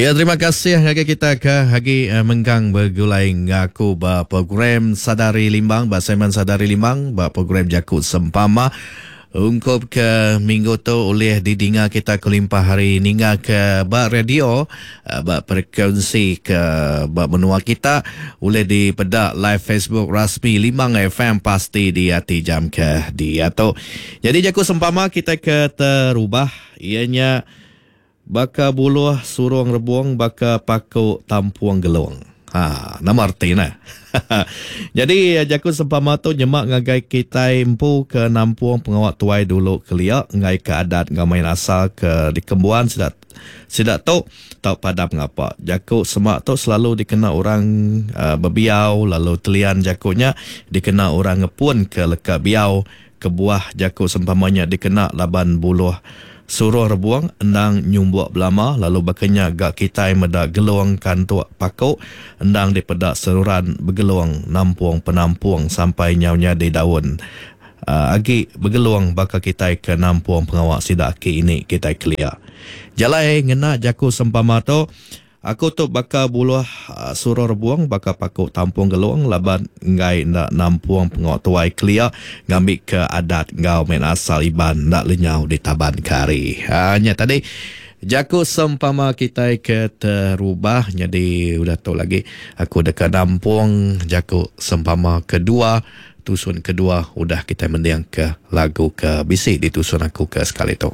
Ya, terima kasih hagi kita ke hagi menggang bergulai ngaku ba program Sadari Limbang, ba segmen Sadari Limbang, ba program Jakut Sempama. Ungkup ke minggu tu oleh didinga kita kelimpah hari ninga ke ba radio, ba frekuensi ke ba menua kita oleh di pedak live Facebook rasmi Limbang FM pasti di hati jam ke dia tu. Jadi Jakut Sempama kita ke terubah ianya baka buluh surung rebuang baka paku tampuang gelong. Nama artinya. Jadi Jakut Sempama tu nyemak ngagai kita empu ke nampuang pengawak tuai dulu kelia ngai ke adat ngamain asal ke di Kembuan sidak tu tau padam ngapa. Jakut semak tu selalu dikena orang bebiau, lalu telian jakutnya dikena orang ngepun ke leka biau, ke buah Jakut Sempamanya dikena laban buluh suruh rebuang endang nyumbuak belama, lalu bakanya gak kita meda geluang kantuk pakau endang dipedak seruran begeluang nampuang penampuang sampai nyaunya di daun agi begeluang baka kita ke nampuang pengawak sidak aki ini kita kelia jalai ngena Jakut Sempama tu aku tu baka buluh suruh rebuang baka pakau tampuang geluang laban ngai nak nampuang pengawak tuai kelia ngambil ke adat ngau main asal iban nak lenyau di taban kari. Hanya tadi Jakut Sempama kita ke terubah, jadi udah tahu lagi aku dekat nampuang Jakut Sempama kedua, tusun kedua udah kita mendiang ke lagu ke bisik di tusun aku ke sekali tu.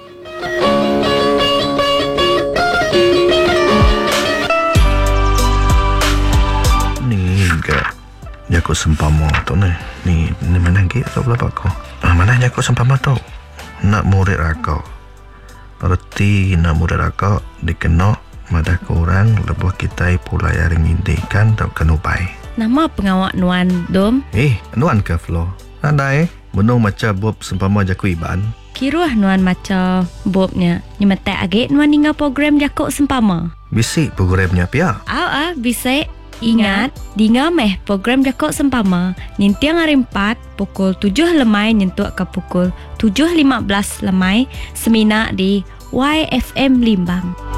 Jakut Sempama tu ni mana lagi atau berapa kau? Mana Jakut Sempama tu? Nak murid rakau. Erti nak murid rakau dikena madah korang lebuh kita pula yaring indikan tau kenupai. Nama pengawak Nuan Dom? Nuan ke Flo? Nada menung macam Bob Sempama Jakut Iban. Kiruah Nuan macam Bobnya. Nyemetai agak Nuan hingga program Jakut Sempama. Bisik programnya pia? Bisik. Ingat, dingameh program Jakut Sempama nintiang hari 4 pukul 7 lemai nyentuk ke pukul 7.15 lemai semina di YFM Limbang.